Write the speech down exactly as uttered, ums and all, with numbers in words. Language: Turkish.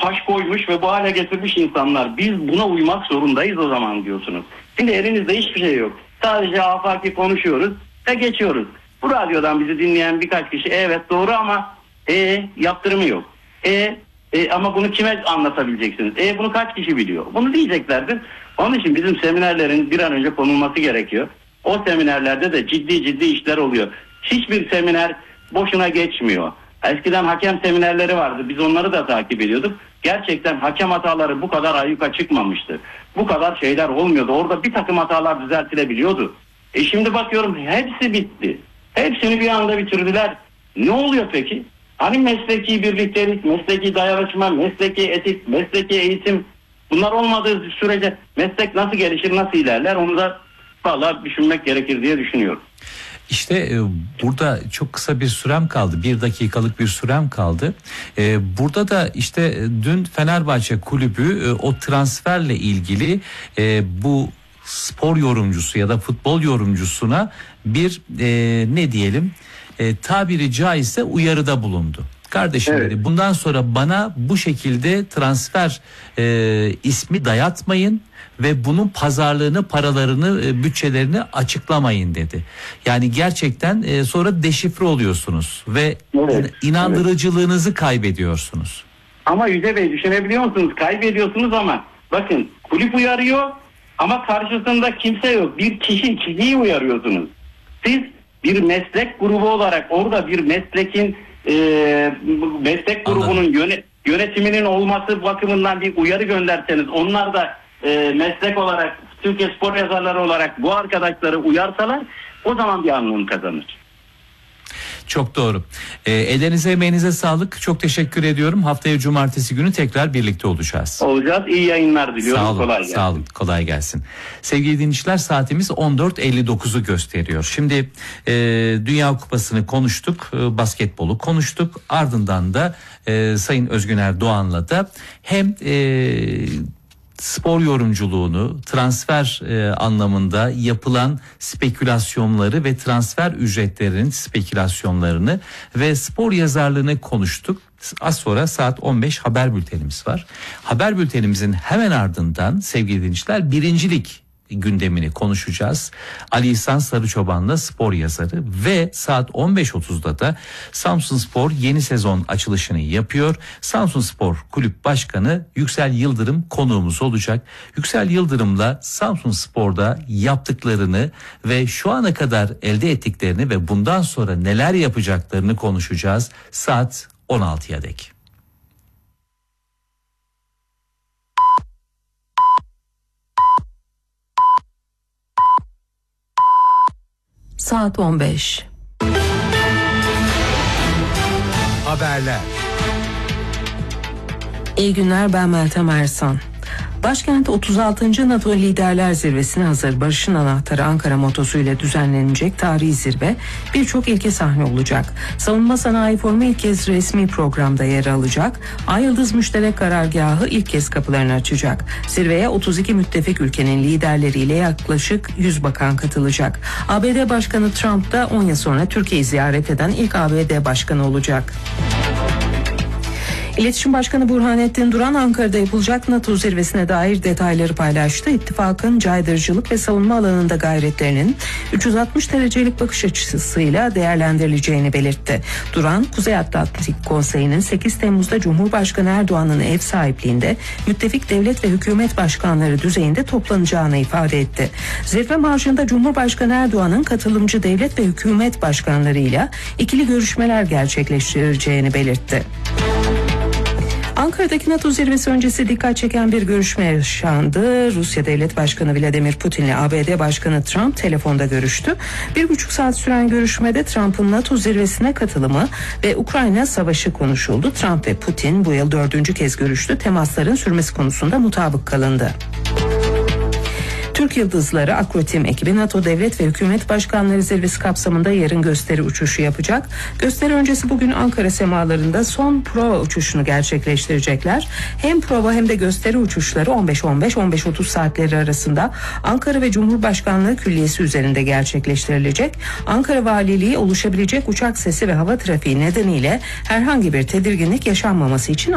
taş koymuş ve bu hale getirmiş insanlar. Biz buna uymak zorundayız o zaman diyorsunuz. Şimdi elinizde hiçbir şey yok. Sadece afaki konuşuyoruz ve geçiyoruz. Bu radyodan bizi dinleyen birkaç kişi evet doğru ama e, yaptırımı yok. E, e, ama bunu kime anlatabileceksiniz? E, bunu kaç kişi biliyor? Bunu diyeceklerdir. Onun için bizim seminerlerin bir an önce konulması gerekiyor. O seminerlerde de ciddi ciddi işler oluyor. Hiçbir seminer boşuna geçmiyor. Eskiden hakem seminerleri vardı. Biz onları da takip ediyorduk. Gerçekten hakem hataları bu kadar ayyuka çıkmamıştı. Bu kadar şeyler olmuyordu. Orada bir takım hatalar düzeltilebiliyordu. E şimdi bakıyorum hepsi bitti. Hepsini bir anda bitirdiler. Ne oluyor peki? Hani mesleki birliktelik, mesleki dayanışma, mesleki etik, mesleki eğitim, bunlar olmadığı sürece meslek nasıl gelişir, nasıl ilerler, onu da vallahi düşünmek gerekir diye düşünüyorum. İşte e, burada çok kısa bir sürem kaldı. Bir dakikalık bir sürem kaldı. E, burada da işte e, dün Fenerbahçe kulübü e, o transferle ilgili e, bu spor yorumcusu ya da futbol yorumcusuna bir e, ne diyelim e, tabiri caizse uyarıda bulundu. Kardeşim evet. dedi, bundan sonra bana bu şekilde transfer e, ismi dayatmayın ve bunun pazarlığını, paralarını, e, bütçelerini açıklamayın dedi. Yani gerçekten e, sonra deşifre oluyorsunuz ve evet. inandırıcılığınızı evet. kaybediyorsunuz. Ama Yüce Bey düşünebiliyor musunuz? Kaybediyorsunuz ama bakın kulüp uyarıyor ama karşısında kimse yok. Bir kişi, kişiyi uyarıyorsunuz. Siz bir meslek grubu olarak orada bir meslekin e, meslek grubunun yönet, yönetiminin olması bakımından bir uyarı gönderseniz, onlar da e, meslek olarak, Türkiye spor yazarları olarak bu arkadaşları uyarsalar, o zaman bir anlam kazanır. Çok doğru. E, ellerinize emeğinize sağlık. Çok teşekkür ediyorum. Haftaya cumartesi günü tekrar birlikte olacağız. Olacağız. İyi yayınlar diliyorum. Sağ olun. Kolay gelsin. Sağ olun. Kolay gelsin. Sevgili dinleyiciler, saatimiz on dört elli dokuzu gösteriyor. Şimdi e, Dünya Kupası'nı konuştuk. E, basketbolu konuştuk. Ardından da e, Sayın Özgüner Doğan'la da hem e, spor yorumculuğunu, transfer e, anlamında yapılan spekülasyonları ve transfer ücretlerinin spekülasyonlarını ve spor yazarlığını konuştuk. Az sonra saat on beş haber bültenimiz var. Haber bültenimizin hemen ardından sevgili dinleyiciler birincilik gündemini konuşacağız. Ali İhsan Sarıçoban'la spor yazarı ve saat on beş otuzda da Samsunspor yeni sezon açılışını yapıyor. Samsunspor Kulüp Başkanı Yüksel Yıldırım konuğumuz olacak. Yüksel Yıldırım'la Samsunspor'da yaptıklarını ve şu ana kadar elde ettiklerini ve bundan sonra neler yapacaklarını konuşacağız saat on altıya dek. Saat on beş. Haberler. İyi günler, ben Meltem Ersan. Başkent otuz altıncı NATO Liderler Zirvesi'ne hazır. Barış'ın anahtarı Ankara motosuyla düzenlenecek tarihi zirve birçok ilke sahne olacak. Savunma Sanayi Forumu ilk kez resmi programda yer alacak. Ay Yıldız Müşterek Karargahı ilk kez kapılarını açacak. Zirveye otuz iki müttefik ülkenin liderleriyle yaklaşık yüz bakan katılacak. A B D Başkanı Trump da on yıl sonra Türkiye'yi ziyaret eden ilk A B D Başkanı olacak. İletişim Başkanı Burhanettin Duran Ankara'da yapılacak NATO zirvesine dair detayları paylaştı. İttifakın caydırıcılık ve savunma alanında gayretlerinin üç yüz altmış derecelik bakış açısıyla değerlendirileceğini belirtti. Duran, Kuzey Atlantik Konseyi'nin sekiz Temmuz'da Cumhurbaşkanı Erdoğan'ın ev sahipliğinde müttefik devlet ve hükümet başkanları düzeyinde toplanacağını ifade etti. Zirve marjında Cumhurbaşkanı Erdoğan'ın katılımcı devlet ve hükümet başkanlarıyla ikili görüşmeler gerçekleştireceğini belirtti. Ankara'daki NATO zirvesi öncesi dikkat çeken bir görüşme yaşandı. Rusya Devlet Başkanı Vladimir Putin ile A B D Başkanı Trump telefonda görüştü. Bir buçuk saat süren görüşmede Trump'ın NATO zirvesine katılımı ve Ukrayna savaşı konuşuldu. Trump ve Putin bu yıl dördüncü kez görüştü. Temasların sürmesi konusunda mutabık kalındı. Türk Yıldızları Akrotim ekibi NATO Devlet ve Hükümet Başkanları Zirvesi kapsamında yarın gösteri uçuşu yapacak. Gösteri öncesi bugün Ankara semalarında son prova uçuşunu gerçekleştirecekler. Hem prova hem de gösteri uçuşları on beş on beş on beş otuz saatleri arasında Ankara ve Cumhurbaşkanlığı Külliyesi üzerinde gerçekleştirilecek. Ankara Valiliği oluşabilecek uçak sesi ve hava trafiği nedeniyle herhangi bir tedirginlik yaşanmaması için